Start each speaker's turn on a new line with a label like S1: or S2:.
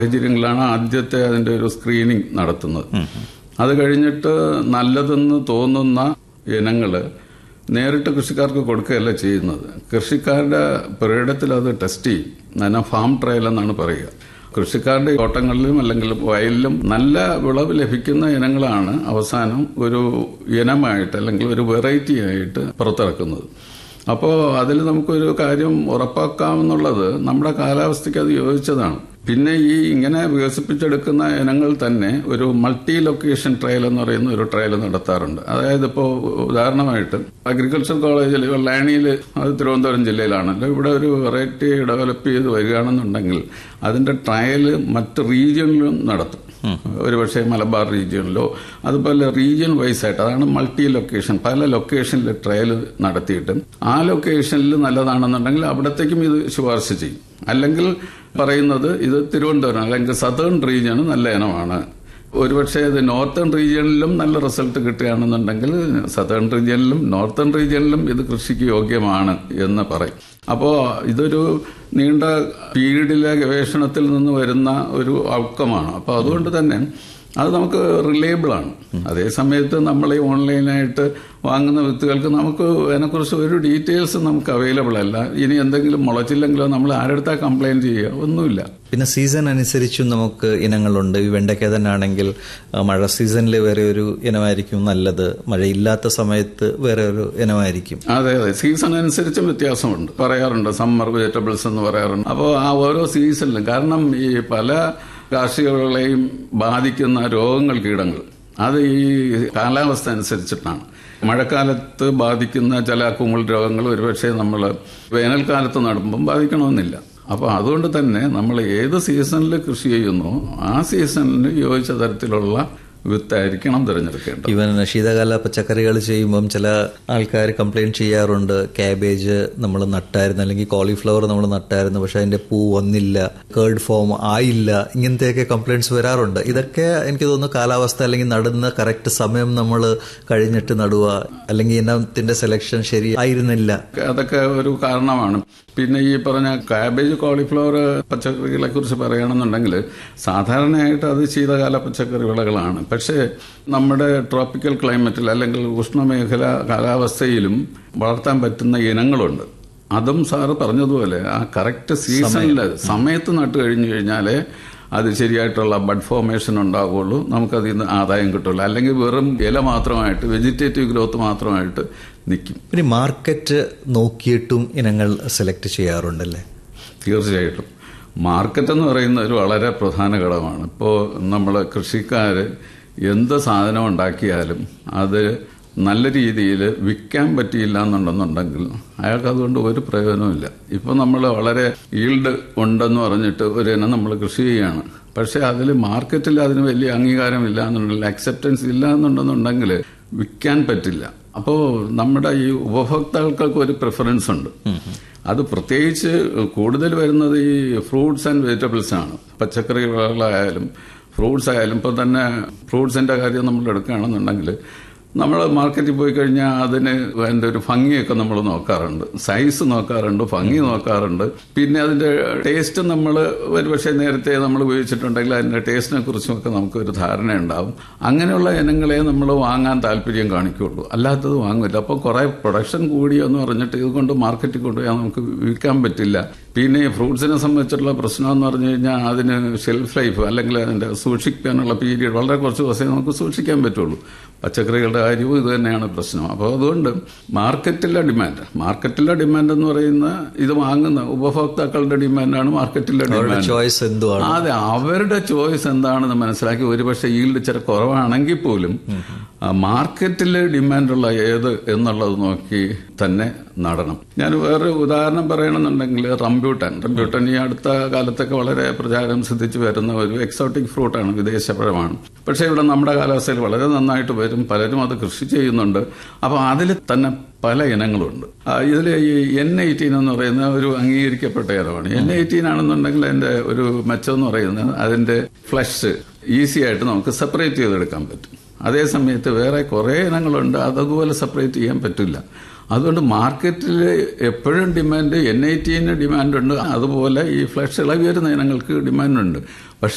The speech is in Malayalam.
S1: സാഹചര്യങ്ങളിലാണ് ആദ്യത്തെ അതിന്റെ ഒരു സ്ക്രീനിങ് നടത്തുന്നത്. അത് കഴിഞ്ഞിട്ട് നല്ലതെന്ന് തോന്നുന്ന ഇനങ്ങള് നേരിട്ട് കൃഷിക്കാർക്ക് കൊടുക്കുകയല്ല ചെയ്യുന്നത്. കൃഷിക്കാരുടെ പുരയിടത്തിൽ അത് ടെസ്റ്റ് ചെയ്യും. അതിനെ ഫാം ട്രയൽ എന്നാണ് പറയുക. കൃഷിക്കാരുടെ തോട്ടങ്ങളിലും അല്ലെങ്കിൽ വയലിലും നല്ല വിളവ് ലഭിക്കുന്ന ഇനങ്ങളാണ് അവസാനം ഒരു ഇനമായിട്ട് അല്ലെങ്കിൽ ഒരു വെറൈറ്റി ആയിട്ട് പുറത്തിറക്കുന്നത്. അപ്പോൾ അതിൽ നമുക്കൊരു കാര്യം ഉറപ്പാക്കാമെന്നുള്ളത് നമ്മുടെ കാലാവസ്ഥയ്ക്ക് അത് യോജിച്ചതാണ്. പിന്നെ ഈ ഇങ്ങനെ വികസിപ്പിച്ചെടുക്കുന്ന ഇനങ്ങൾ തന്നെ ഒരു മൾട്ടി ലൊക്കേഷൻ ട്രയൽ എന്ന് പറയുന്ന ഒരു ട്രയൽ നടത്താറുണ്ട്. അതായത് ഇപ്പോൾ ഉദാഹരണമായിട്ട് അഗ്രികൾച്ചർ കോളേജിൽ വെള്ളാണിയിൽ, അത് തിരുവനന്തപുരം ജില്ലയിലാണല്ലോ, ഇവിടെ ഒരു വെറൈറ്റി ഡെവലപ്പ് ചെയ്ത് വരികയാണെന്നുണ്ടെങ്കിൽ അതിന്റെ ട്രയൽ മറ്റ് റീജിയണിലും നടത്തും. ഒരുപക്ഷെ മലബാർ റീജിയണിലോ അതുപോലെ റീജിയൻ വൈസ് ആയിട്ട്, അതാണ് മൾട്ടി ലൊക്കേഷൻ. പല ലൊക്കേഷനിൽ ട്രയൽ നടത്തിയിട്ട് ആ ലൊക്കേഷനിൽ നല്ലതാണെന്നുണ്ടെങ്കിൽ അവിടത്തേക്കും ഇത് ശുപാർശ ചെയ്യും. അല്ലെങ്കിൽ പറയുന്നത് ഇത് തിരുവനന്തപുരം അല്ലെങ്കിൽ സതേൺ റീജിയൺ നല്ല ഇനമാണ്. ഒരുപക്ഷെ ഇത് നോർത്തേൺ റീജിയണിലും നല്ല റിസൾട്ട് കിട്ടുകയാണെന്നുണ്ടെങ്കിൽ സതേൺ റീജിയണിലും നോർത്തേൺ റീജിയണിലും ഇത് കൃഷിക്ക് യോഗ്യമാണ് എന്ന് പറയും. അപ്പോൾ ഇതൊരു നീണ്ട പീരീഡിലെ ഗവേഷണത്തിൽ നിന്ന് വരുന്ന ഒരു ഔട്ട്കമാണ്. അപ്പോൾ അതുകൊണ്ട് തന്നെ അത് നമുക്ക് റിലയബിൾ ആണ്. അതേ സമയത്ത് നമ്മൾ ഈ ഓൺലൈനായിട്ട് വാങ്ങുന്ന വിത്തുകൾക്ക് നമുക്ക് അതിനെക്കുറിച്ച് ഒരു ഡീറ്റെയിൽസ് നമുക്ക് അവൈലബിൾ അല്ല. ഇനി എന്തെങ്കിലും മുളച്ചില്ലെങ്കിലോ നമ്മൾ ആരെടുത്താ കംപ്ലൈന്റ് ചെയ്യുക, ഒന്നുമില്ല.
S2: പിന്നെ സീസൺ അനുസരിച്ചും നമുക്ക് ഇനങ്ങളുണ്ട്. ഈ വെണ്ടയ്ക്ക തന്നെ ആണെങ്കിൽ മഴ സീസണിൽ വേറെ ഒരു ഇനമായിരിക്കും നല്ലത്, മഴയില്ലാത്ത സമയത്ത് വേറെ ഒരു ഇനമായിരിക്കും.
S1: അതെ, സീസൺ അനുസരിച്ചും വ്യത്യാസമുണ്ട്. പറയാറുണ്ട് സമ്മർ വെജിറ്റബിൾസ് എന്ന് പറയാറുണ്ട്. അപ്പോൾ ആ ഓരോ സീസണിലും, കാരണം ഈ പല കാർഷിക വിളകളെയും ബാധിക്കുന്ന രോഗങ്ങൾ, കീടങ്ങൾ, അത് ഈ കാലാവസ്ഥ അനുസരിച്ചിട്ടാണ്. മഴക്കാലത്ത് ബാധിക്കുന്ന ചില കുമിൾ രോഗങ്ങൾ ഒരുപക്ഷെ നമ്മൾ വേനൽക്കാലത്ത് നടുമ്പം ബാധിക്കണമെന്നില്ല. അപ്പോൾ അതുകൊണ്ട് തന്നെ നമ്മൾ ഏത് സീസണിൽ കൃഷി ചെയ്യുന്നോ ആ സീസണിന് യോജിച്ച തരത്തിലുള്ള വിത്തായിരിക്കണം തിരഞ്ഞെടുക്കേണ്ടത്.
S2: ഈവൻ ശീതകാല പച്ചക്കറികൾ ചെയ്യുമ്പം ചില ആൾക്കാർ കംപ്ലൈന്റ് ചെയ്യാറുണ്ട്, ക്യാബേജ് നമ്മൾ നട്ടായിരുന്നു അല്ലെങ്കിൽ കോളിഫ്ലവർ നമ്മൾ നട്ടായിരുന്നു, പക്ഷെ അതിന്റെ പൂ വന്നില്ല, കേർഡ് ഫോം ആയില്ല, ഇങ്ങനത്തെയൊക്കെ കംപ്ലൈന്റ്സ് വരാറുണ്ട്. ഇതൊക്കെ എനിക്ക് തോന്നുന്നു കാലാവസ്ഥ അല്ലെങ്കിൽ നടുന്ന കറക്റ്റ് സമയം നമ്മൾ കഴിഞ്ഞിട്ട് നടുക, അല്ലെങ്കിൽ ഇനത്തിന്റെ സെലക്ഷൻ ശരിയായിരുന്നില്ല,
S1: അതൊക്കെ ഒരു കാരണമാണ്. പിന്നെ ഈ പറഞ്ഞ കാബേജ്, കോളിഫ്ലവർ പച്ചക്കറികളെ കുറിച്ച് പറയുകയാണെന്നുണ്ടെങ്കിൽ സാധാരണയായിട്ട് അത് ശീതകാല പച്ചക്കറി വിളകളാണ്. പക്ഷേ നമ്മുടെ ട്രോപ്പിക്കൽ ക്ലൈമറ്റിൽ അല്ലെങ്കിൽ ഉഷ്ണമേഖല കാലാവസ്ഥയിലും വളർത്താൻ പറ്റുന്ന ഇനങ്ങളുണ്ട്. അതും സാറ് പറഞ്ഞതുപോലെ ആ കറക്റ്റ് സീസണിൽ സമയത്ത് നട്ടു കഴിഞ്ഞു കഴിഞ്ഞാലേ അത് ശരിയായിട്ടുള്ള ബഡ് ഫോർമേഷൻ ഉണ്ടാവുകയുള്ളൂ, നമുക്കതിൽ നിന്ന് ആദായം കിട്ടുള്ളൂ. അല്ലെങ്കിൽ വെറും ഇല മാത്രമായിട്ട് വെജിറ്റേറ്റീവ് ഗ്രോത്ത് മാത്രമായിട്ട് നിൽക്കും.
S2: പിന്നെ മാർക്കറ്റ് നോക്കിയിട്ടും ഇനങ്ങൾ സെലക്ട് ചെയ്യാറുണ്ടല്ലേ?
S1: തീർച്ചയായിട്ടും. മാർക്കറ്റ് എന്ന് പറയുന്ന ഒരു വളരെ പ്രധാന ഘടകമാണ്. ഇപ്പോൾ നമ്മൾ കൃഷിക്കാർ എന്ത് സാധനം ഉണ്ടാക്കിയാലും അത് നല്ല രീതിയിൽ വിൽക്കാൻ പറ്റിയില്ല എന്നുണ്ടെന്നുണ്ടെങ്കിൽ അയാൾക്ക് അതുകൊണ്ട് ഒരു പ്രയോജനമില്ല. ഇപ്പോൾ നമ്മൾ വളരെ ഈൽഡ് ഉണ്ടെന്ന് പറഞ്ഞിട്ട് ഒരു ഇനം നമ്മൾ കൃഷി ചെയ്യുകയാണ്, പക്ഷെ അതിൽ മാർക്കറ്റിൽ അതിന് വലിയ അംഗീകാരമില്ല എന്നുണ്ടെങ്കിൽ, അക്സെപ്റ്റൻസ് ഇല്ല എന്നുണ്ടെന്നുണ്ടെങ്കിൽ വിൽക്കാൻ പറ്റില്ല. അപ്പോൾ നമ്മുടെ ഈ ഉപഭോക്താക്കൾക്ക് ഒരു പ്രിഫറൻസ് ഉണ്ട്. അത് പ്രത്യേകിച്ച് കൂടുതൽ വരുന്നത് ഈ ഫ്രൂട്ട്സ് ആൻഡ് വെജിറ്റബിൾസ് ആണ്. പച്ചക്കറികളായാലും ഫ്രൂട്ട്സ് ആയാലും. ഇപ്പോൾ തന്നെ ഫ്രൂട്ട്സിന്റെ കാര്യം നമ്മൾ എടുക്കുകയാണെന്നുണ്ടെങ്കിൽ നമ്മൾ മാർക്കറ്റിൽ പോയി കഴിഞ്ഞാൽ അതിന് അതിൻ്റെ ഒരു ഭംഗിയൊക്കെ നമ്മൾ നോക്കാറുണ്ട്, സൈസ് നോക്കാറുണ്ട്, ഭംഗി നോക്കാറുണ്ട്. പിന്നെ അതിന്റെ ടേസ്റ്റ് നമ്മൾ ഒരുപക്ഷെ നേരത്തെ നമ്മൾ ഉപയോഗിച്ചിട്ടുണ്ടെങ്കിൽ അതിന്റെ ടേസ്റ്റിനെ കുറിച്ചുമൊക്കെ നമുക്കൊരു ധാരണയുണ്ടാവും. അങ്ങനെയുള്ള ഇനങ്ങളെ നമ്മൾ വാങ്ങാൻ താല്പര്യം കാണിക്കുള്ളൂ, അല്ലാത്തത് വാങ്ങില്ല. അപ്പോൾ കുറെ പ്രൊഡക്ഷൻ കൂടിയെന്ന് പറഞ്ഞിട്ട് ഇതുകൊണ്ട് മാർക്കറ്റിൽ കൊണ്ടുപോയാൽ നമുക്ക് വിൽക്കാൻ പറ്റില്ല. പിന്നെ ഫ്രൂട്ട്സിനെ സംബന്ധിച്ചിട്ടുള്ള പ്രശ്നം എന്ന് പറഞ്ഞു കഴിഞ്ഞാൽ അതിന് ഷെൽഫ് ലൈഫ് അല്ലെങ്കിൽ അതിന്റെ സൂക്ഷിക്കാനുള്ള പീരീഡ് വളരെ കുറച്ച് ദിവസമേ നമുക്ക് സൂക്ഷിക്കാൻ പറ്റുള്ളൂ. പച്ചക്കറികളുടെ കാര്യവും ഇത് തന്നെയാണ് പ്രശ്നം. അപ്പോൾ അതുകൊണ്ട് മാർക്കറ്റിലെ ഡിമാൻഡ് എന്ന് പറയുന്ന ഇത് വാങ്ങുന്ന ഉപഭോക്താക്കളുടെ ഡിമാൻഡാണ് മാർക്കറ്റിലെ ഡിമാൻഡ്.
S2: ചോയ്സ് എന്തുവാണ്?
S1: അതെ, അവരുടെ ചോയ്സ് എന്താണെന്ന് മനസ്സിലാക്കി ഒരുപക്ഷെ ഈൽഡ് ഇച്ചിരി കുറവാണെങ്കിൽ പോലും മാർക്കറ്റിലെ ഡിമാൻഡുള്ള ഏത് എന്നുള്ളത് നോക്കി തന്നെ നടണം. ഞാൻ വേറൊരു ഉദാഹരണം പറയണമെന്നുണ്ടെങ്കിൽ റംബ്യൂട്ടാൻ ഈ അടുത്ത കാലത്തൊക്കെ വളരെ പ്രചാരം സിദ്ധിച്ചു വരുന്ന ഒരു എക്സോട്ടിക് ഫ്രൂട്ടാണ്, വിദേശ പഴമാണ്. പക്ഷേ ഇവിടെ നമ്മുടെ കാലാവസ്ഥയിൽ വളരെ നന്നായിട്ട് വരും, പലരും അത് കൃഷി ചെയ്യുന്നുണ്ട്. അപ്പോൾ അതിൽ തന്നെ പല ഇനങ്ങളുണ്ട്. ഇതിൽ ഈ N18 എന്ന് പറയുന്ന ഒരു അംഗീകരിക്കപ്പെട്ട ഇനമാണ്. N18 ആണെന്നുണ്ടെങ്കിൽ അതിന്റെ ഒരു മെച്ചം എന്ന് പറയുന്നത് അതിന്റെ ഫ്ലഷ് ഈസി ആയിട്ട് നമുക്ക് സെപ്പറേറ്റ് ചെയ്തെടുക്കാൻ പറ്റും. അതേ സമയത്ത് വേറെ കുറേ ഇനങ്ങളുണ്ട്, അതുപോലെ സെപ്പറേറ്റ് ചെയ്യാൻ പറ്റില്ല. അതുകൊണ്ട് മാർക്കറ്റിൽ എപ്പോഴും ഡിമാൻഡ് N18 ഡിമാൻഡുണ്ട്, അതുപോലെ ഈ ഫ്ലഷ് ഇളകി വരുന്ന ഇനങ്ങൾക്ക് ഡിമാൻഡുണ്ട്. പക്ഷെ